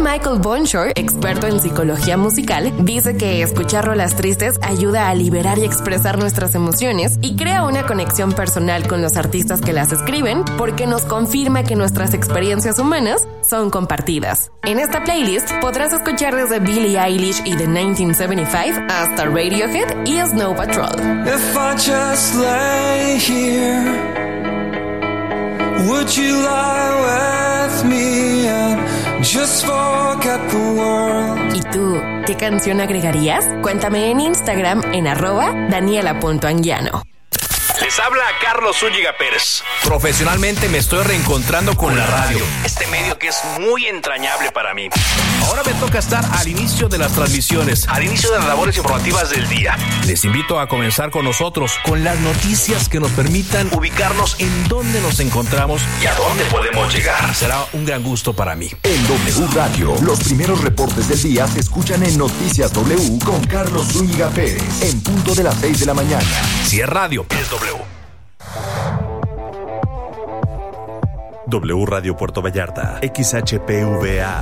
Michael Bonshore, experto en psicología musical, dice que escuchar rolas tristes ayuda a liberar y expresar nuestras emociones y crea una conexión personal con los artistas que las escriben porque nos confirma que nuestras experiencias humanas son compartidas. En esta playlist podrás escuchar desde Billie Eilish y The 1975 hasta Radiohead y Snow Patrol. If I just lay here, would you lie with me and just forget the world? ¿Y tú, qué canción agregarías? Cuéntame en Instagram en @daniela.anguiano. Les habla Carlos Zúñiga Pérez. Profesionalmente me estoy reencontrando con la radio, este medio que es muy entrañable para mí. Ahora me toca estar al inicio de las transmisiones, al inicio de las labores informativas del día. Les invito a comenzar con nosotros, con las noticias que nos permitan ubicarnos en dónde nos encontramos y a dónde podemos llegar. Será un gran gusto para mí. En W Radio, los primeros reportes del día se escuchan en Noticias W con Carlos Zúñiga Pérez, en punto de las 6 de la mañana. Si es radio, es W. W Radio Puerto Vallarta, XHPVA,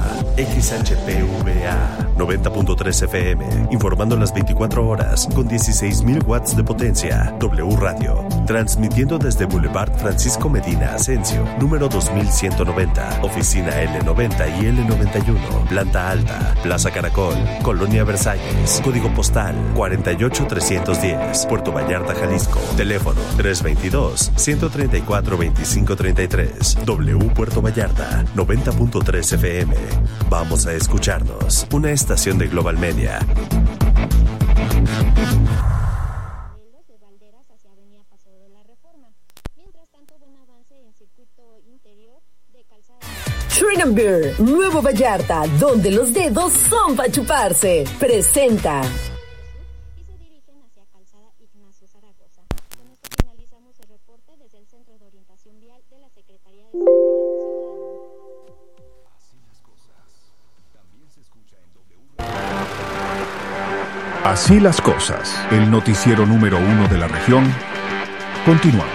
90.3 FM, informando las 24 horas con 16,000 watts de potencia. W Radio, transmitiendo desde Boulevard Francisco Medina Asensio, número 2190, oficina L90 y L91, planta alta, Plaza Caracol, Colonia Versalles, código postal 48310, Puerto Vallarta, Jalisco, teléfono 322-134-2533. W Puerto Vallarta, 90.3 FM. Vamos a escucharnos. Una estación de Global Media. Freedom Beer, Nuevo Vallarta, donde los dedos son para chuparse. Presenta. Así las cosas, el noticiero número 1 de la región. Continuamos.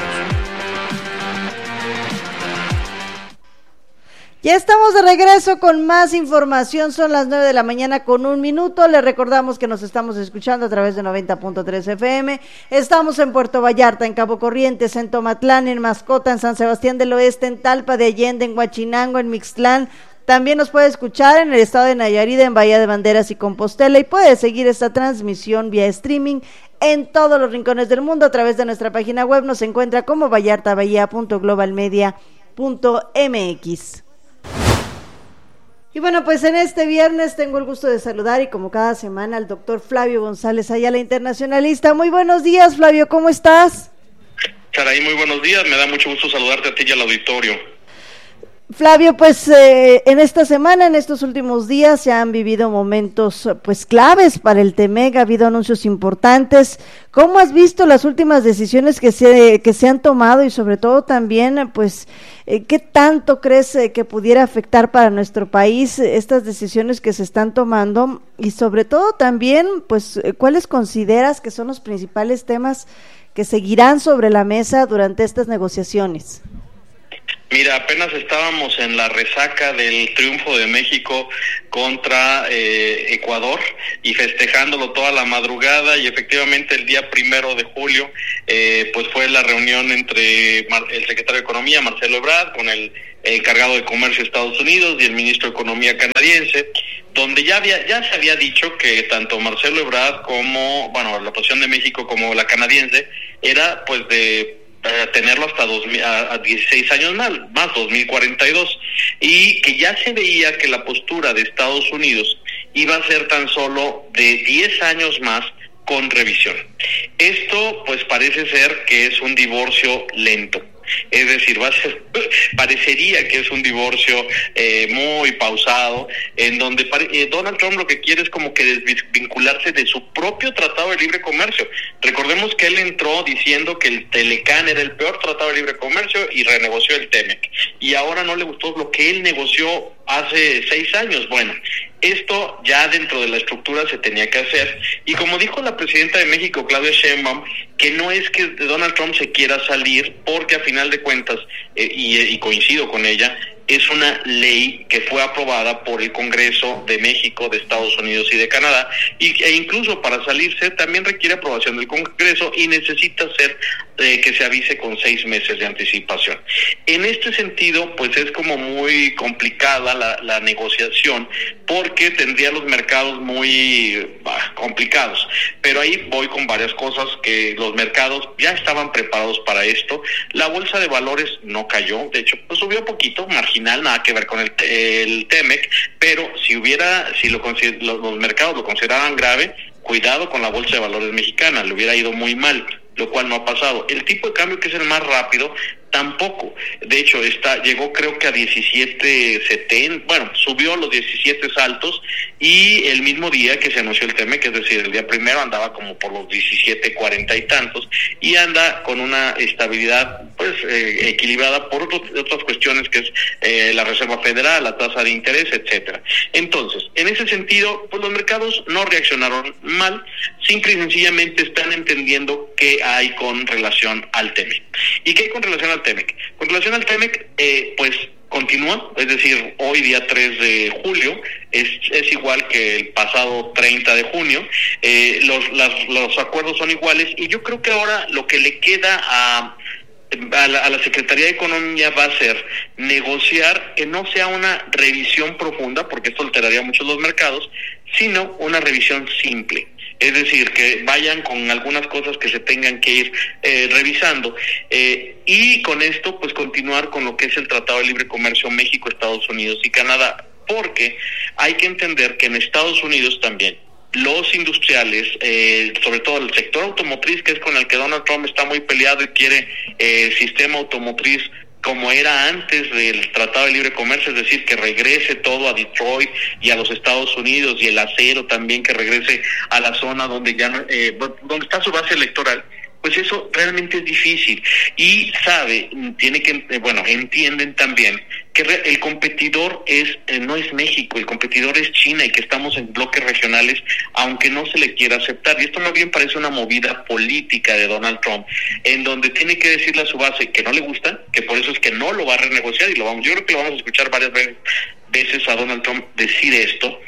Ya estamos de regreso con más información, son las 9 de la mañana con 1 minuto, les recordamos que nos estamos escuchando a través de 90.3 FM, estamos en Puerto Vallarta, en Cabo Corrientes, en Tomatlán, en Mascota, en San Sebastián del Oeste, en Talpa de Allende, en Huachinango, en Mixtlán. También nos puede escuchar en el estado de Nayarit, en Bahía de Banderas y Compostela, y puede seguir esta transmisión vía streaming en todos los rincones del mundo a través de nuestra página web. Nos encuentra como vallartabahía.globalmedia.mx. Y bueno, pues en este viernes tengo el gusto de saludar, y como cada semana, al doctor Flavio González Ayala, internacionalista. Muy buenos días, Flavio, ¿cómo estás? Saraí, muy buenos días, me da mucho gusto saludarte a ti y al auditorio. Flavio, pues en esta semana, en estos últimos días, se han vivido momentos pues claves para el TEMEC, ha habido anuncios importantes. ¿Cómo has visto las últimas decisiones que se han tomado y sobre todo también, pues, qué tanto crees que pudiera afectar para nuestro país estas decisiones que se están tomando? Y sobre todo también, pues, ¿cuáles consideras que son los principales temas que seguirán sobre la mesa durante estas negociaciones? Mira, apenas estábamos en la resaca del triunfo de México contra Ecuador y festejándolo toda la madrugada, y efectivamente el día 1 de julio pues fue la reunión entre el secretario de Economía, Marcelo Ebrard, con el encargado de Comercio de Estados Unidos y el ministro de Economía canadiense, donde ya se había dicho que tanto Marcelo Ebrard como, bueno, la posición de México como la canadiense era pues de tenerlo hasta 16 años más 2042, y que ya se veía que la postura de Estados Unidos iba a ser tan solo de 10 años más con revisión. Esto pues parece ser que es un divorcio lento. Es decir, parecería que es un divorcio muy pausado, en donde Donald Trump lo que quiere es como que desvincularse de su propio Tratado de Libre Comercio. Recordemos que él entró diciendo que el Telecán era el peor Tratado de Libre Comercio y renegoció el TEMEC. Y ahora no le gustó lo que él negoció hace 6 años. Bueno, esto ya dentro de la estructura se tenía que hacer, y como dijo la presidenta de México, Claudia Sheinbaum, que no es que Donald Trump se quiera salir, porque a final de cuentas, y coincido con ella, es una ley que fue aprobada por el Congreso de México, de Estados Unidos y de Canadá, e incluso para salirse también requiere aprobación del Congreso y necesita ser que se avise con 6 meses de anticipación. En este sentido, pues es como muy complicada la negociación, porque tendría los mercados muy complicados, pero ahí voy con varias cosas, que los mercados ya estaban preparados para esto. La bolsa de valores no cayó, de hecho pues subió poquito, marginal, nada que ver con el TEMEC, pero si los mercados lo consideraban grave, cuidado con la bolsa de valores mexicana, le hubiera ido muy mal, lo cual no ha pasado. El tipo de cambio, que es el más rápido, tampoco. De hecho, llegó creo que a 17.70, bueno, subió a los 17 altos, y el mismo día que se anunció el TEMEC, es decir, el día primero, andaba como por los 17.40 y tantos, y anda con una estabilidad pues equilibrada por otras cuestiones, que es la Reserva Federal, la tasa de interés, etcétera. Entonces, en ese sentido, pues los mercados no reaccionaron mal, simple y sencillamente están entendiendo qué hay con relación al TEMEC. ¿Y qué hay con relación al TEMEC? Con relación al TEMEC, pues continúa, es decir, hoy día 3 de julio, es igual que el pasado 30 de junio, los acuerdos son iguales, y yo creo que ahora lo que le queda a la Secretaría de Economía va a ser negociar que no sea una revisión profunda, porque esto alteraría mucho los mercados, sino una revisión simple. Es decir, que vayan con algunas cosas que se tengan que ir revisando, y con esto pues continuar con lo que es el Tratado de Libre Comercio México, Estados Unidos y Canadá, porque hay que entender que en Estados Unidos también los industriales, sobre todo el sector automotriz, que es con el que Donald Trump está muy peleado y quiere sistema automotriz como era antes del Tratado de Libre Comercio, es decir, que regrese todo a Detroit y a los Estados Unidos, y el acero también que regrese a la zona donde donde está su base electoral. Pues eso realmente es difícil, y entienden también que el competidor no es México, el competidor es China, y que estamos en bloques regionales, aunque no se le quiera aceptar. Y esto más bien parece una movida política de Donald Trump, en donde tiene que decirle a su base que no le gusta, que por eso es que no lo va a renegociar, yo creo que lo vamos a escuchar varias veces a Donald Trump decir esto,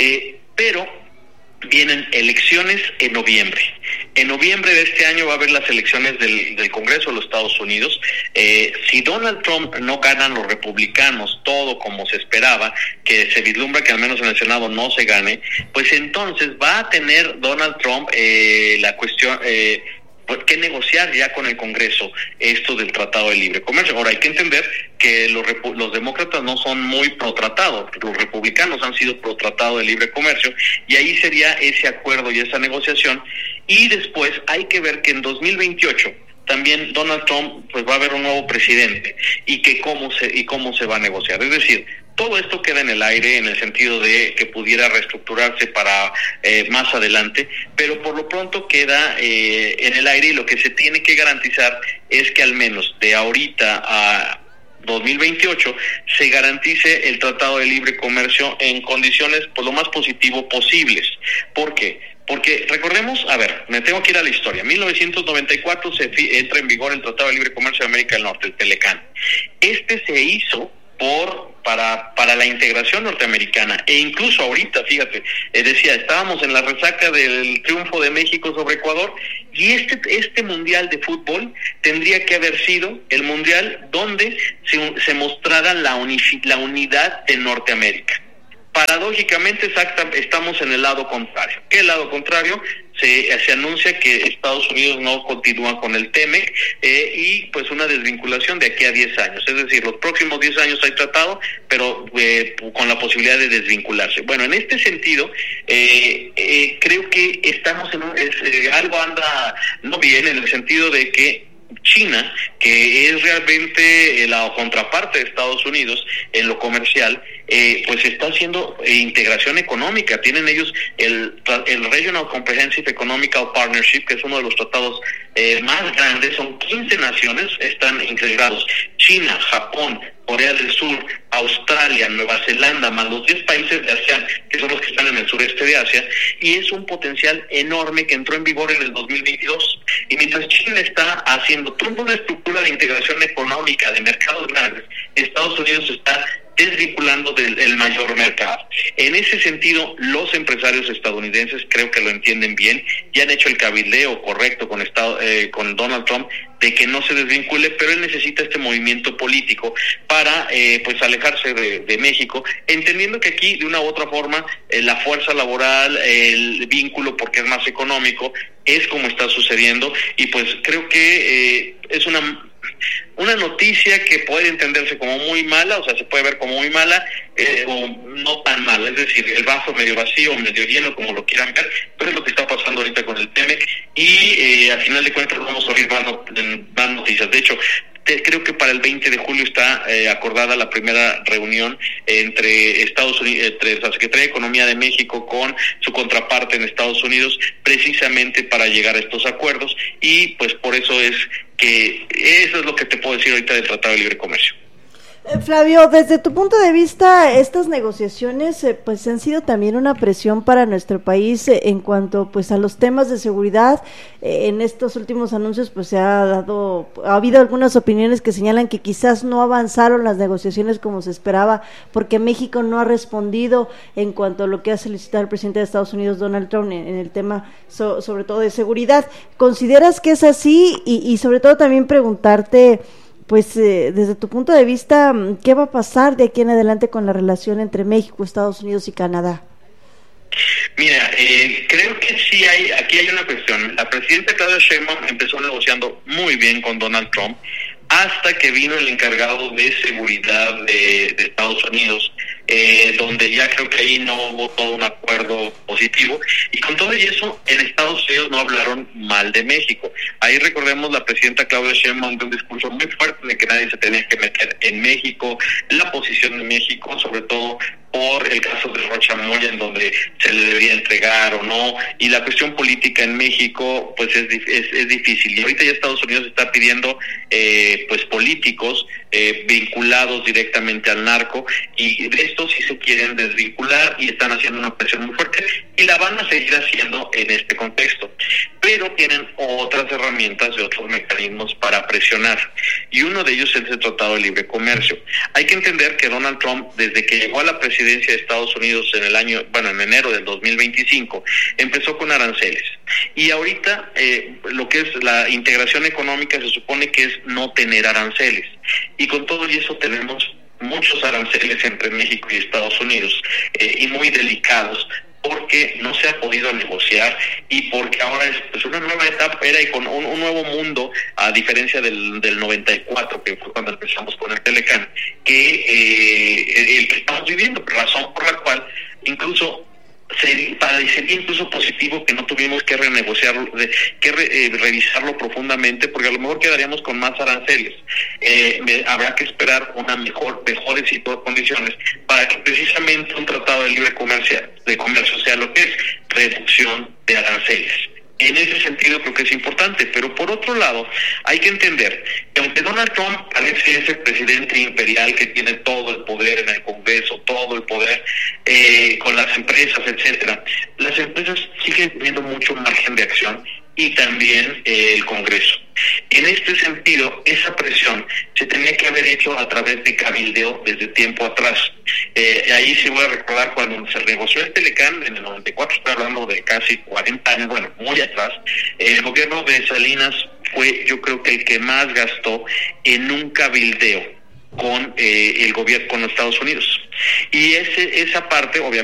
pero vienen elecciones en noviembre. En noviembre de este año va a haber las elecciones del Congreso de los Estados Unidos. Si Donald Trump no ganan los republicanos todo como se esperaba, que se vislumbra que al menos en el Senado no se gane, pues entonces va a tener Donald Trump la cuestión que negociar ya con el Congreso esto del Tratado de Libre Comercio. Ahora hay que entender que los demócratas no son muy pro tratado, los republicanos han sido pro tratado de libre comercio, y ahí sería ese acuerdo y esa negociación. Y después hay que ver que en 2028 también Donald Trump pues va a haber un nuevo presidente, y que cómo se va a negociar. Es decir, todo esto queda en el aire, en el sentido de que pudiera reestructurarse para más adelante, pero por lo pronto queda en el aire, y lo que se tiene que garantizar es que al menos de ahorita a 2028 se garantice el Tratado de Libre Comercio en condiciones pues lo más positivo posibles. ¿Por qué? Porque recordemos, me tengo que ir a la historia. 1994 entra en vigor el Tratado de Libre Comercio de América del Norte, el TELECAN. Este se hizo para la integración norteamericana, e incluso ahorita, fíjate, estábamos en la resaca del triunfo de México sobre Ecuador, y este mundial de fútbol tendría que haber sido el mundial donde se mostrara la unidad de Norteamérica. Paradójicamente estamos en el lado contrario. ¿Qué lado contrario? Se anuncia que Estados Unidos no continúa con el TEMEC, y pues una desvinculación de aquí a 10 años. Es decir, los próximos 10 años hay tratado, pero con la posibilidad de desvincularse. Bueno, en este sentido, creo que estamos algo anda no bien, en el sentido de que China, que es realmente la contraparte de Estados Unidos en lo comercial, pues está haciendo integración económica. Tienen ellos el Regional Comprehensive Economical Partnership, que es uno de los tratados más grandes. Son 15 naciones, están integrados: China, Japón, Corea del Sur, Australia, Nueva Zelanda, más los 10 países de ASEAN, que son los que están en el sureste de Asia, y es un potencial enorme que entró en vigor en el 2022. Y mientras China está haciendo toda una estructura de integración económica de mercados grandes, Estados Unidos está desvinculando del mayor mercado. En ese sentido, los empresarios estadounidenses creo que lo entienden bien y han hecho el cabildeo correcto con Donald Trump de que no se desvincule, pero él necesita este movimiento político para pues alejarse de México, entendiendo que aquí de una u otra forma la fuerza laboral, el vínculo porque es más económico, es como está sucediendo, y pues creo que es una noticia que puede entenderse como muy mala, o sea, se puede ver como muy mala o no tan mala, es decir, el vaso medio vacío, medio lleno, como lo quieran ver, pero es lo que está pasando ahorita con el TEMEC, y al final de cuentas vamos a oír más noticias. De hecho, creo que para el 20 de julio está acordada la primera reunión entre Estados Unidos, entre la Secretaría de Economía de México con su contraparte en Estados Unidos, precisamente para llegar a estos acuerdos, y pues por eso es que eso es lo que te puedo decir ahorita del Tratado de Libre Comercio. Flavio, desde tu punto de vista, estas negociaciones pues han sido también una presión para nuestro país en cuanto pues a los temas de seguridad. En estos últimos anuncios pues ha habido algunas opiniones que señalan que quizás no avanzaron las negociaciones como se esperaba, porque México no ha respondido en cuanto a lo que ha solicitado el presidente de Estados Unidos, Donald Trump, en el tema sobre todo de seguridad. ¿Consideras que es así? Y sobre todo también preguntarte, pues desde tu punto de vista, ¿qué va a pasar de aquí en adelante con la relación entre México, Estados Unidos y Canadá? Mira, creo que sí aquí hay una cuestión. La presidenta Claudia Sheinbaum empezó negociando muy bien con Donald Trump hasta que vino el encargado de seguridad de Estados Unidos, donde ya creo que ahí no hubo todo un acuerdo positivo, y con todo y eso en Estados Unidos no hablaron mal de México. Ahí recordemos la presidenta Claudia Sheinbaum de un discurso muy fuerte de que nadie se tenía que meter en México, la posición de México, sobre todo por el caso de Rocha Moya, en donde se le debería entregar o no, y la cuestión política en México pues es difícil, y ahorita ya Estados Unidos está pidiendo pues políticos vinculados directamente al narco, y de estos sí se quieren desvincular y están haciendo una presión muy fuerte, y la van a seguir haciendo en este contexto, pero tienen otras herramientas y otros mecanismos para presionar, y uno de ellos es el Tratado de Libre Comercio. Hay que entender que Donald Trump, desde que llegó a la presidencia de Estados Unidos en enero del 2025, empezó con aranceles, y ahorita lo que es la integración económica se supone que es no tener aranceles, y con todo y eso tenemos muchos aranceles entre México y Estados Unidos, y muy delicados, porque no se ha podido negociar y porque ahora es pues una nueva etapa, era con un nuevo mundo, a diferencia del 94, que fue cuando empezamos con el Telecán, que el que estamos viviendo, razón por la cual incluso parecería incluso positivo que no tuvimos que renegociarlo, revisarlo profundamente, porque a lo mejor quedaríamos con más aranceles. Habrá que esperar mejores condiciones para que precisamente un tratado de libre comercio sea lo que es reducción de aranceles. En ese sentido creo que es importante, pero por otro lado hay que entender que aunque Donald Trump parece ese presidente imperial que tiene todo el poder en el Congreso, todo el poder con las empresas, etcétera, las empresas siguen teniendo mucho margen de acción, y también el Congreso. En este sentido, esa presión se tenía que haber hecho a través de cabildeo desde tiempo atrás. Ahí sí voy a recordar cuando se negoció el Telecán en el 94, estoy hablando de casi 40 años, bueno, muy atrás. El gobierno de Salinas fue, yo creo que el que más gastó en un cabildeo con el gobierno, con los Estados Unidos. Y esa parte, obviamente,